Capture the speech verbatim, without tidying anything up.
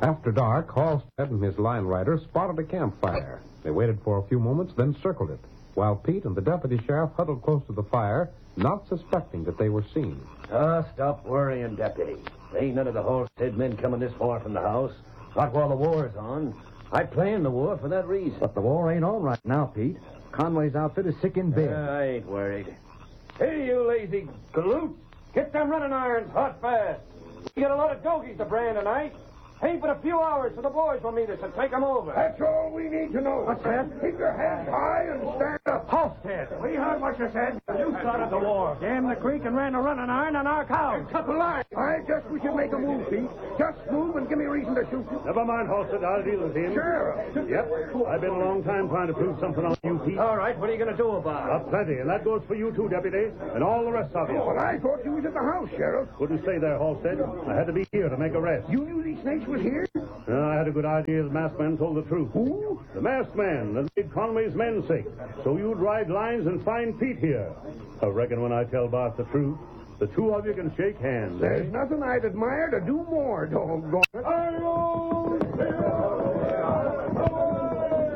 After dark, Halstead and his line rider spotted a campfire. They waited for a few moments, then circled it, while Pete and the deputy sheriff huddled close to the fire, not suspecting that they were seen. Ah, stop worrying, deputy. There ain't none of the Halstead men coming this far from the house. Not while the war's on. I planned the war for that reason. But the war ain't on right now, Pete. Conway's outfit is sick in bed. Uh, I ain't worried. Hey, you lazy galoots. Get them running irons hot fast. We got a lot of dogies to brand tonight. Ain't but a few hours so the boys will meet us and take them over. That's all we need to know. What's that? Keep your heads high and stand up. Halstead. We heard what you said. You started the war. Damn the creek and ran a running iron on our cows. Cut the line. I guess we should make a move, Pete. Just move and give me reason to shoot you. Never mind, Halstead. I'll deal with him. Sheriff. Yep. I've been a long time trying to prove something on you, Pete. All right, what are you going to do about Uh, it? plenty, and that goes for you too, Deputy, and all the rest of you. Well, I thought you was at the house, Sheriff. Couldn't stay there, Halstead. I had to be here to make a rest. You knew these snakes was here? Uh, I had a good idea the masked man told the truth. Who? The masked man that made Conway's men sick. So you'd ride lines and find Pete here. I reckon when I tell Bart the truth, the two of you can shake hands. There's nothing I'd admire to do more, doggone it.